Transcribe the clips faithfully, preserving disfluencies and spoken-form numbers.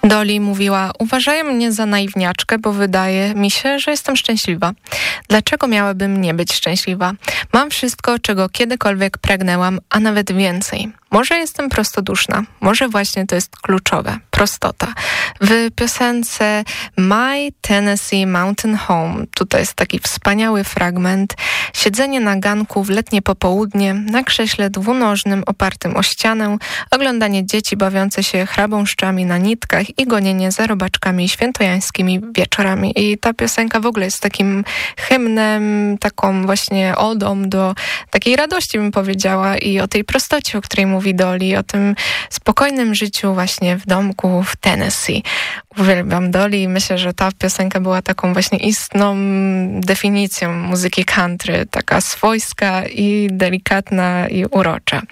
Dolly mówiła: uważają mnie za naiwniaczkę, bo wydaje mi się, że jestem szczęśliwa. Dlaczego miałabym nie być szczęśliwa? Mam wszystko, czego kiedykolwiek pragnęłam, a nawet więcej. Może jestem prostoduszna, może właśnie to jest kluczowe, prostota. W piosence My Tennessee Mountain Home, tutaj jest taki wspaniały fragment, siedzenie na ganku w letnie popołudnie, na krześle dwunożnym opartym o ścianę, oglądanie dzieci bawiące się chrabąszczami na nitkach i gonienie za robaczkami świętojańskimi wieczorami. I ta piosenka w ogóle jest takim hymnem, taką właśnie odą do takiej radości, bym powiedziała, i o tej prostocie, o której mówi Dolly, o tym spokojnym życiu właśnie w domku w Tennessee. Uwielbiam Dolly i myślę, że ta piosenka była taką właśnie istną definicją muzyki country, taka swojska i delikatna i urocza.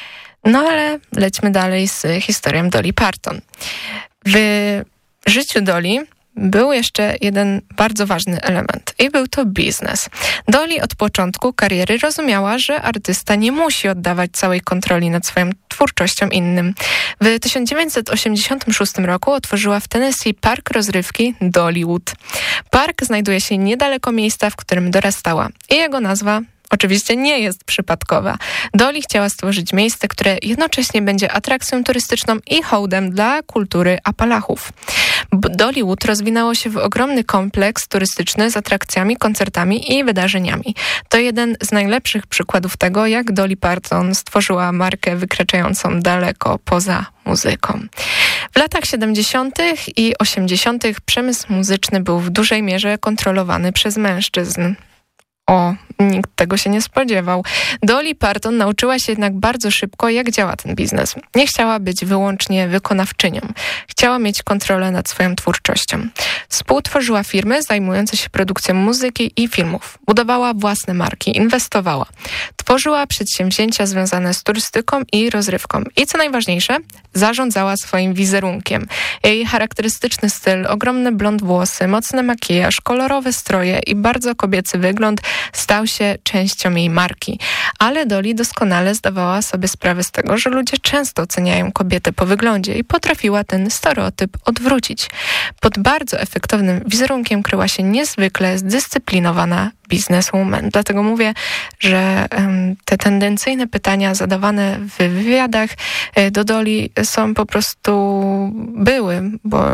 No ale lećmy dalej z historią Dolly Parton. W życiu Dolly był jeszcze jeden bardzo ważny element i był to biznes. Dolly od początku kariery rozumiała, że artysta nie musi oddawać całej kontroli nad swoją twórczością innym. W tysiąc dziewięćset osiemdziesiątym szóstym roku otworzyła w Tennessee park rozrywki Dollywood. Park znajduje się niedaleko miejsca, w którym dorastała i jego nazwa oczywiście nie jest przypadkowa. Dolly chciała stworzyć miejsce, które jednocześnie będzie atrakcją turystyczną i hołdem dla kultury Apalachów. Dollywood rozwinęło się w ogromny kompleks turystyczny z atrakcjami, koncertami i wydarzeniami. To jeden z najlepszych przykładów tego, jak Dolly Parton stworzyła markę wykraczającą daleko poza muzyką. W latach siedemdziesiątych i osiemdziesiątych przemysł muzyczny był w dużej mierze kontrolowany przez mężczyzn. O, nikt tego się nie spodziewał. Dolly Parton nauczyła się jednak bardzo szybko, jak działa ten biznes. Nie chciała być wyłącznie wykonawczynią. Chciała mieć kontrolę nad swoją twórczością. Współtworzyła firmy zajmujące się produkcją muzyki i filmów. Budowała własne marki, inwestowała. Tworzyła przedsięwzięcia związane z turystyką i rozrywką. I co najważniejsze, zarządzała swoim wizerunkiem. Jej charakterystyczny styl, ogromne blond włosy, mocny makijaż, kolorowe stroje i bardzo kobiecy wygląd stał się częścią jej marki. Ale Dolly doskonale zdawała sobie sprawę z tego, że ludzie często oceniają kobietę po wyglądzie i potrafiła ten stereotyp odwrócić. Pod bardzo efektownym wizerunkiem kryła się niezwykle zdyscyplinowana bizneswoman. Dlatego mówię, że um, te tendencyjne pytania zadawane w wywiadach y, do Dolly są po prostu były, bo,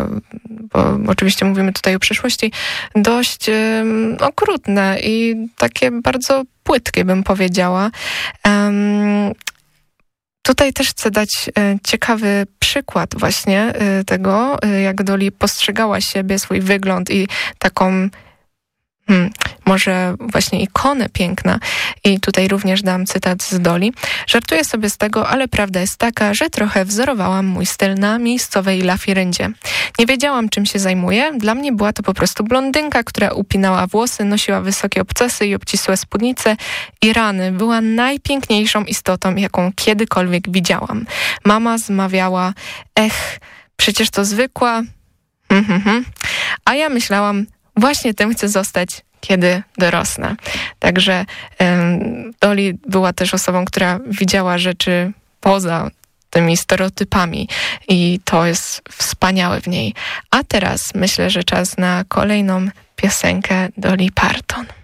bo oczywiście mówimy tutaj o przyszłości, dość um, okrutne i takie bardzo płytkie, bym powiedziała. Um, Tutaj też chcę dać e, ciekawy przykład właśnie e, tego, e, jak Dolly postrzegała siebie, swój wygląd i taką Hmm, może właśnie ikonę piękna. I tutaj również dam cytat z Dolly. Żartuję sobie z tego, ale prawda jest taka, że trochę wzorowałam mój styl na miejscowej lafiryndzie. Nie wiedziałam, czym się zajmuję. Dla mnie była to po prostu blondynka, która upinała włosy, nosiła wysokie obcasy i obcisłe spódnice i rany. Była najpiękniejszą istotą, jaką kiedykolwiek widziałam. Mama zmawiała, ech, przecież to zwykła. Mhm. A ja myślałam, właśnie tym chcę zostać, kiedy dorosnę. Także um, Dolly była też osobą, która widziała rzeczy poza tymi stereotypami i to jest wspaniałe w niej. A teraz myślę, że czas na kolejną piosenkę Dolly Parton.